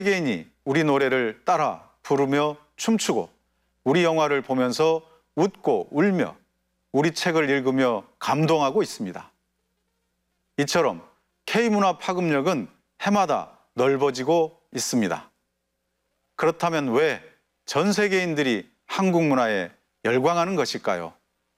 세계인이 우리 노래를 따라 부르며 춤추고 우리 영화를 보면서 웃고 울며 우리 책을 읽으며 감동하고 있습니다. 이처럼 K문화 파급력은 해마다 넓어지고 있습니다. 그렇다면 왜 전 세계인들이 한국 문화에 열광하는 것일까요?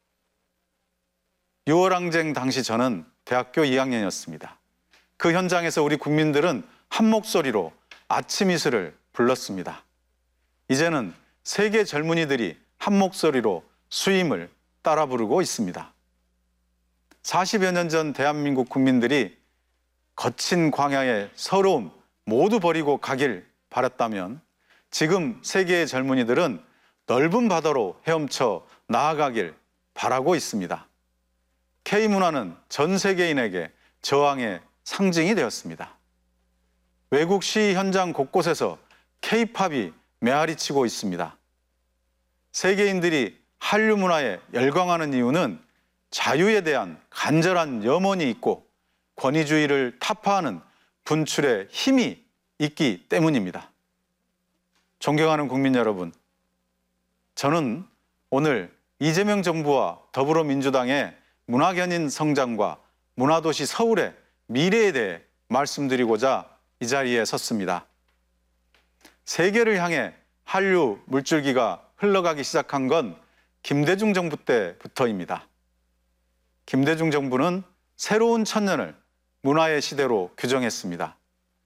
6월 항쟁 당시 저는 대학교 2학년이었습니다. 그 현장에서 우리 국민들은 한 목소리로 아침 이슬을 불렀습니다. 이제는 세계 젊은이들이 한 목소리로 수임을 따라 부르고 있습니다. 40여 년 전 대한민국 국민들이 거친 광야의 서러움 모두 버리고 가길 바랐다면 지금 세계의 젊은이들은 넓은 바다로 헤엄쳐 나아가길 바라고 있습니다. K문화는 전 세계인에게 저항의 상징이 되었습니다. 외국 시위 현장 곳곳에서 K-팝이 메아리치고 있습니다. 세계인들이 한류 문화에 열광하는 이유는 자유에 대한 간절한 염원이 있고 권위주의를 타파하는 분출의 힘이 있기 때문입니다. 존경하는 국민 여러분, 저는 오늘 이재명 정부와 더불어민주당의 문화견인 성장과 문화도시 서울의 미래에 대해 말씀드리고자 이 자리에 섰습니다. 세계를 향해 한류 물줄기가 흘러가기 시작한 건 김대중 정부 때부터입니다. 김대중 정부는 새로운 천년을 문화의 시대로 규정했습니다.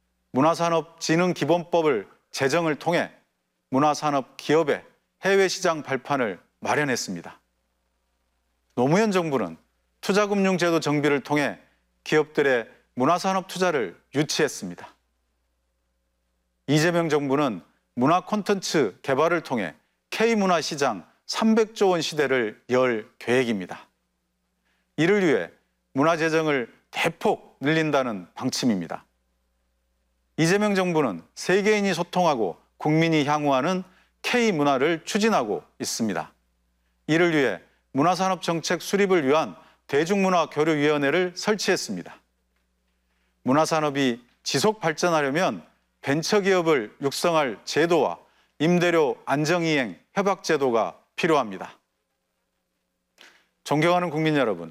문화산업진흥기본법을 제정을 통해 문화산업 기업의 해외시장 발판을 마련했습니다. 노무현 정부는 투자금융제도 정비를 통해 기업들의 문화산업 투자를 유치했습니다. 이재명 정부는 문화 콘텐츠 개발을 통해 K문화 시장 300조 원 시대를 열 계획입니다. 이를 위해 문화재정을 대폭 늘린다는 방침입니다. 이재명 정부는 세계인이 소통하고 국민이 향후하는 K문화를 추진하고 있습니다. 이를 위해 문화산업정책 수립을 위한 대중문화교류위원회를 설치했습니다. 문화산업이 지속 발전하려면 벤처기업을 육성할 제도와 임대료 안정이행 협약제도가 필요합니다. 존경하는 국민 여러분,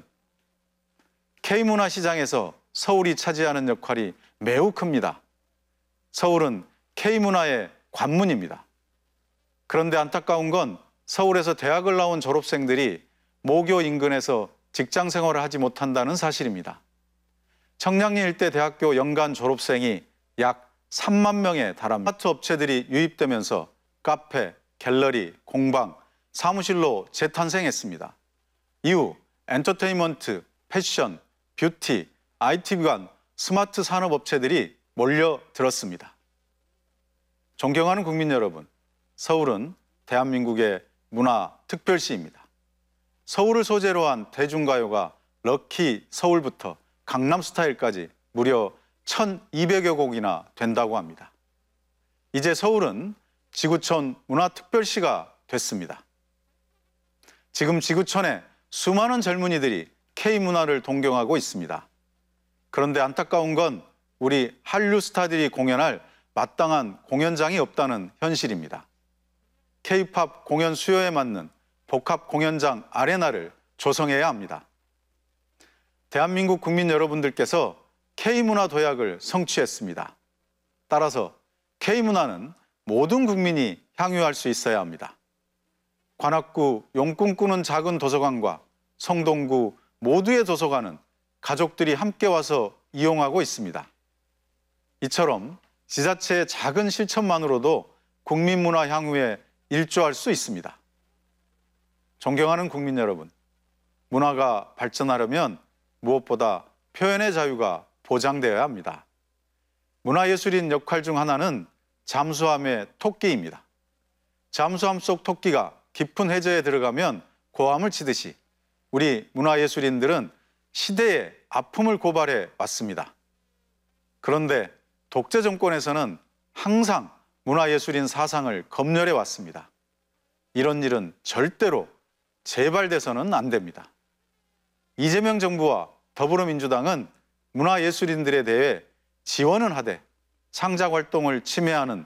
K문화 시장에서 서울이 차지하는 역할이 매우 큽니다. 서울은 K문화의 관문입니다. 그런데 안타까운 건 서울에서 대학을 나온 졸업생들이 모교 인근에서 직장 생활을 하지 못한다는 사실입니다. 청량리 일대 대학교 연간 졸업생이 약 3만 명에 달합니다. 아파트 업체들이 유입되면서 카페, 갤러리, 공방, 사무실로 재탄생했습니다. 이후 엔터테인먼트, 패션, 뷰티, IT 기관, 스마트 산업업체들이 몰려들었습니다. 존경하는 국민 여러분, 서울은 대한민국의 문화특별시입니다. 서울을 소재로 한 대중가요가 럭키 서울부터 강남스타일까지 무려 1,200여 곡이나 된다고 합니다. 이제 서울은 지구촌 문화특별시가 됐습니다. 지금 지구촌에 수많은 젊은이들이 K문화를 동경하고 있습니다. 그런데 안타까운 건 우리 한류 스타들이 공연할 마땅한 공연장이 없다는 현실입니다. K-팝 공연 수요에 맞는 복합 공연장 아레나를 조성해야 합니다. 대한민국 국민 여러분들께서 K문화 도약을 성취했습니다. 따라서 K문화는 모든 국민이 향유할 수 있어야 합니다. 관악구 용꿈 꾸는 작은 도서관과 성동구 모두의 도서관은 가족들이 함께 와서 이용하고 있습니다. 이처럼 지자체의 작은 실천만으로도 국민문화 향후에 일조할 수 있습니다. 존경하는 국민 여러분, 문화가 발전하려면 무엇보다 표현의 자유가 보장되어야 합니다. 문화예술인 역할 중 하나는 잠수함의 토끼입니다. 잠수함 속 토끼가 깊은 해저에 들어가면 고함을 치듯이 우리 문화예술인들은 시대의 아픔을 고발해 왔습니다. 그런데 독재 정권에서는 항상 문화예술인 사상을 검열해 왔습니다. 이런 일은 절대로 재발돼서는 안 됩니다. 이재명 정부와 더불어민주당은 문화예술인들에 대해 지원은 하되 창작 활동을 침해하는